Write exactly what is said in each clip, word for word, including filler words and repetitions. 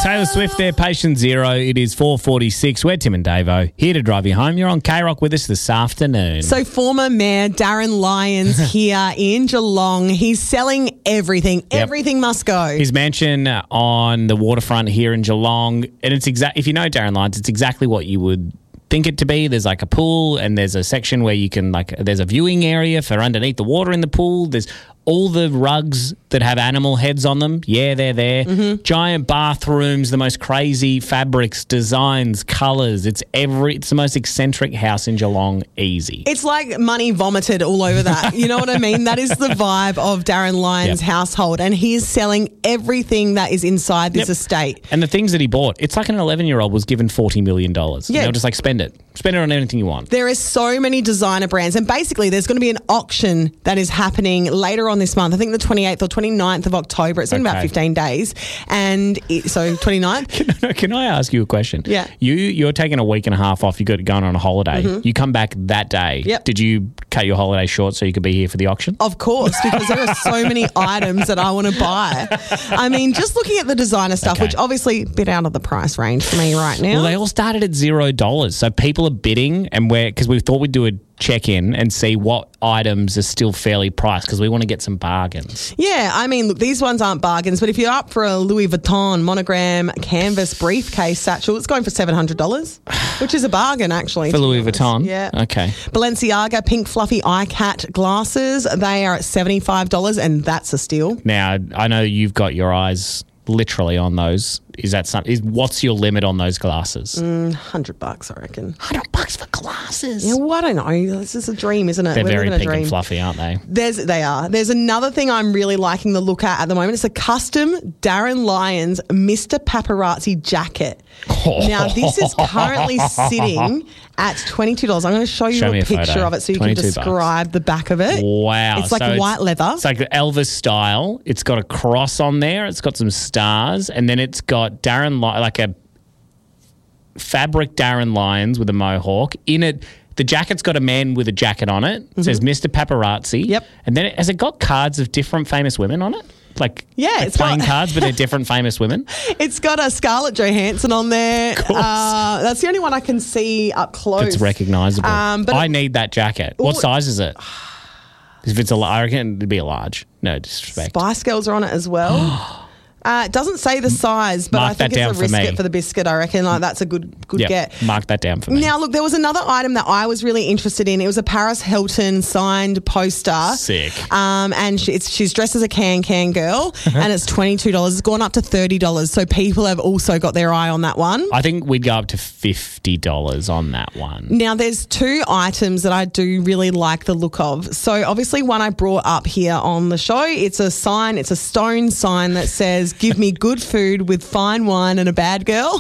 Taylor Swift there, Patient Zero. It is four forty-six. We're Tim and Davo, here to drive you home. You're on K-Rock with us this afternoon. So former Mayor Darren Lyons here in Geelong. He's selling everything. Yep. Everything must go. His mansion on the waterfront here in Geelong. And it's exact. If you know Darren Lyons, it's exactly what you would think it to be. There's like a pool and there's a section where you can like, there's a viewing area for underneath the water in the pool. There's all the rugs that have animal heads on them. Yeah, they're there. Mm-hmm. Giant bathrooms, the most crazy fabrics, designs, colours. It's every. It's the most eccentric house in Geelong. Easy. It's like money vomited all over that. You know what I mean? That is the vibe of Darren Lyons' yep. household, and he is selling everything that is inside this yep. estate. And the things that he bought, it's like an eleven-year-old was given forty million dollars. Yeah. They'll just like spend it. Spend it on anything you want. There is so many designer brands, and basically there's going to be an auction that is happening later on this month. I think the twenty-eighth or twenty-ninth of October. It's in okay. about fifteen days. And it, so twenty-ninth. Can, can I ask you a question? Yeah. You, you're taking a week and a half off. You got going on a holiday. Mm-hmm. You come back that day. Yep. Did you cut your holiday short so you could be here for the auction? Of course, because there are so many items that I want to buy. I mean, just looking at the designer stuff, okay. which obviously a bit out of the price range for me right now. Well, they all started at zero dollars. So people are bidding, and we're, because we thought we'd do a check-in and see what items are still fairly priced because we want to get some bargains. Yeah, I mean, look, these ones aren't bargains, but if you're up for a Louis Vuitton monogram canvas briefcase satchel, it's going for seven hundred dollars, which is a bargain, actually. For Louis Vuitton? Yeah. Okay. Balenciaga pink fluffy iCat glasses, they are at seventy-five dollars, and that's a steal. Now, I know you've got your eyes literally on those. Is that something? Is what's your limit on those glasses? Mm, hundred bucks, I reckon. Hundred bucks for glasses. Yeah, well, I don't know. This is a dream, isn't it? They're We're very living a pink dream. and fluffy, aren't they? There's, they are. There's another thing I'm really liking the look at at the moment. It's a custom Darren Lyons Mister Paparazzi jacket. Now, this is currently sitting at twenty-two dollars. I'm going to show you show a, a picture photo. of it so you can describe bucks. the back of it. Wow. It's like so white it's, leather. It's like the Elvis style. It's got a cross on there. It's got some stars. And then it's got Darren, Ly- like a fabric Darren Lyons with a mohawk. In it, the jacket's got a man with a jacket on it. It mm-hmm. says Mister Paparazzi. Yep. And then it, has it got cards of different famous women on it? Like, yeah, like it's playing got, cards, but they're different famous women. It's got a Scarlett Johansson on there. Of course. Uh, that's the only one I can see up close. It's recognisable. Um, but I it, need that jacket. What ooh, size is it? If it's a, I reckon it'd be a large. No disrespect. Spice Girls are on it as well. Uh, it doesn't say the size, but mark I think it's a risk it for the biscuit. I reckon like that's a good good yep, get. Mark that down for me. Now, look, there was another item that I was really interested in. It was a Paris Hilton signed poster. Sick. Um, and she, it's, she's dressed as a can-can girl, and it's twenty-two dollars. It's gone up to thirty dollars. So people have also got their eye on that one. I think we'd go up to fifty dollars on that one. Now, there's two items that I do really like the look of. So obviously one I brought up here on the show, it's a sign, it's a stone sign that says, "Give me good food with fine wine and a bad girl."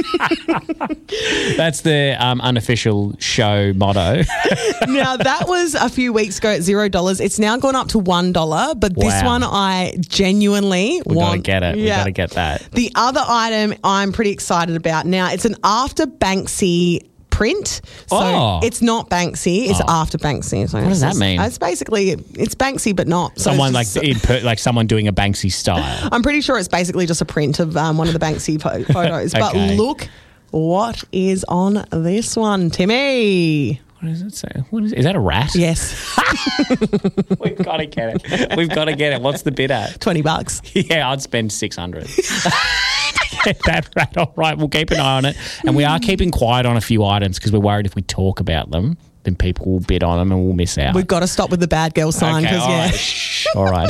That's the um, unofficial show motto. Now, that was a few weeks ago at zero dollars. It's now gone up to one dollar, but this wow. one I genuinely we want. We got to get it. Yeah. We got to get that. The other item I'm pretty excited about. Now, it's an after Banksy print. So oh. it's not Banksy, it's oh. after Banksy. So what does that mean? It's basically, it's Banksy but not. So someone just, like in per, like someone doing a Banksy style. I'm pretty sure it's basically just a print of um, one of the Banksy po- photos. Okay. But look what is on this one, Timmy. What does it say? What is, is that a rat? Yes. We've got to get it. We've got to get it. What's the bid at? twenty bucks. Yeah, I'd spend six hundred. Get that rat. All right, we'll keep an eye on it. And we are keeping quiet on a few items because we're worried if we talk about them, then people will bid on them and we'll miss out. We've got to stop with the bad girl sign. Okay, because all yeah. right. Shh, all right.